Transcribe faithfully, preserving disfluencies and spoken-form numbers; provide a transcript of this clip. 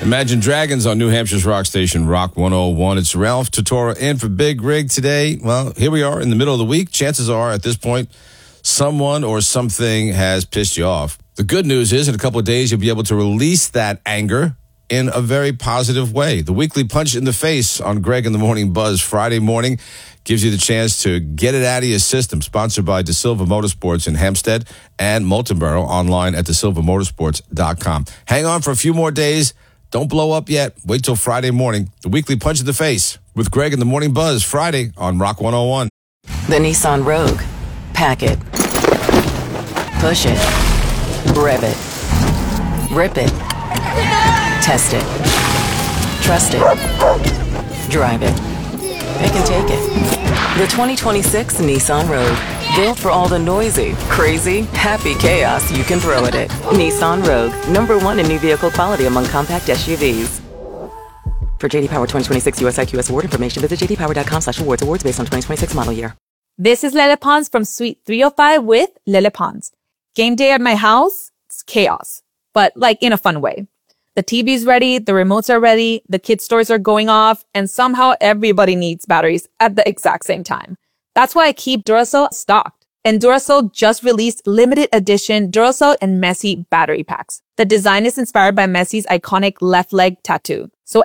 Imagine Dragons on New Hampshire's rock station, Rock one oh one. It's Ralph Tortora in for Big Rig today. Well, here we are in the middle of the week. Chances are at this point, someone or something has pissed you off. The good news is in a couple of days, you'll be able to release that anger in a very positive way. The weekly punch in the face on Greg in the Morning Buzz Friday morning gives you the chance to get it out of your system. Sponsored by DeSilva Motorsports in Hempstead and Moultonborough, online at de silva motorsports dot com. Hang on for a few more days. Don't blow up yet. Wait till Friday morning. The weekly punch in the face with Greg in the Morning Buzz Friday on Rock one oh one. The Nissan Rogue. Pack it. Push it. Rev it. Rip it. Test it. Trust it. Drive it. Pick and take it. The twenty twenty-six Nissan Rogue. Built for all the noisy, crazy, happy chaos you can throw at it. Nissan Rogue. Number one in new vehicle quality among compact S U Vs. For J D Power twenty twenty-six U S I Q S award information, visit j d power dot com slash awards. Awards based on twenty twenty-six model year. This is Lele Pons from Suite three oh five with Lele Pons. Game day at my house, it's chaos, but like in a fun way. The T V's ready, the remotes are ready, the kids' toys are going off, and somehow everybody needs batteries at the exact same time. That's why I keep Duracell stocked. And Duracell just released limited edition Duracell and Messi battery packs. The design is inspired by Messi's iconic left leg tattoo. So